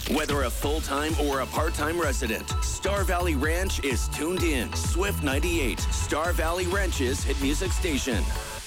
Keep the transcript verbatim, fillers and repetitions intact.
Whether a full-time or a part-time resident, Star Valley Ranch is tuned in. Swift ninety-eight, Star Valley Ranch's hit music station.